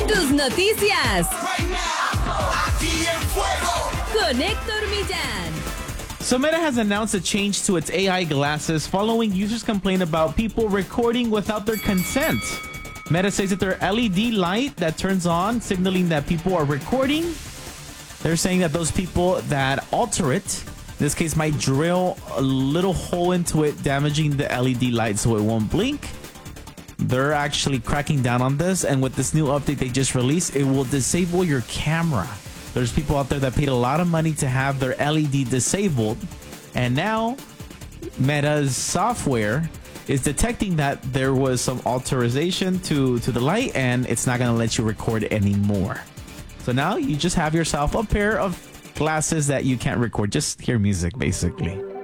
tus noticias con Héctor Millán. So Meta has announced a change to its AI glasses following users complain about people recording without their consent. Meta says that their LED light that turns on, signaling that people are recording, they're saying that those people that alter it, in this case, might drill a little hole into it, damaging the LED light so it won't blink. They're actually cracking down on this, and with this new update they just released, it will disable your camera. There's people out there that paid a lot of money to have their LED disabled, and now Meta's software is detecting that there was some alteration to the light, and it's not going to let you record anymore. So now you just have yourself a pair of glasses that you can't record, just hear music basically.